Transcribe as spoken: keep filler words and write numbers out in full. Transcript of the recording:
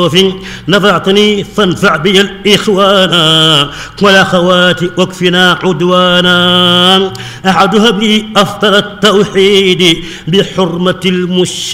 نفعتني فانفع بي الإخوانا والأخوات واكفنا عدوانا. أحدها بي أفضل التوحيد بحرمة المشرك